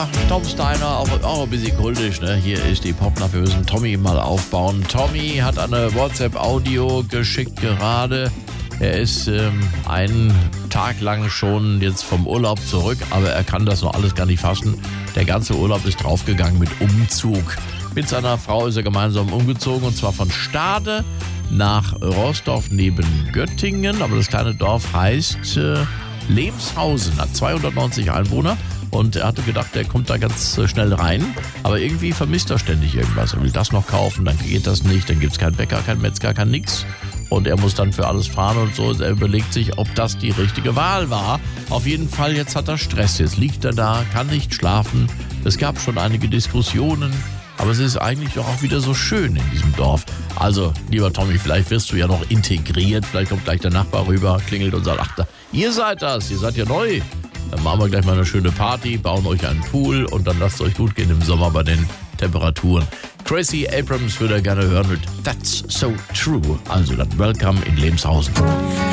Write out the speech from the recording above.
Ja, Tom Steiner, auch ein bisschen kultisch, ne? Hier ist die Popnacht, wir müssen Tommy mal aufbauen. Tommy hat eine WhatsApp-Audio geschickt gerade. Er ist einen Tag lang schon jetzt vom Urlaub zurück, aber er kann das noch alles gar nicht fassen. Der ganze Urlaub ist draufgegangen mit Umzug. Mit seiner Frau ist er gemeinsam umgezogen, und zwar von Stade nach Roßdorf neben Göttingen. Aber das kleine Dorf heißt Lemshausen, hat 290 Einwohner. Und er hatte gedacht, er kommt da ganz schnell rein. Aber irgendwie vermisst er ständig irgendwas. Er will das noch kaufen, dann geht das nicht. Dann gibt es keinen Bäcker, keinen Metzger, kein nix. Und er muss dann für alles fahren und so. Er überlegt sich, ob das die richtige Wahl war. Auf jeden Fall, jetzt hat er Stress. Jetzt liegt er da, kann nicht schlafen. Es gab schon einige Diskussionen. Aber es ist eigentlich doch auch wieder so schön in diesem Dorf. Also, lieber Tommy, vielleicht wirst du ja noch integriert. Vielleicht kommt gleich der Nachbar rüber, klingelt und sagt, ach, ihr seid das, ihr seid ja neu. Dann machen wir gleich mal eine schöne Party, bauen euch einen Pool und dann lasst es euch gut gehen im Sommer bei den Temperaturen. Tracy Abrams würde er gerne hören mit That's So True. Also dann Welcome in Lemshausen.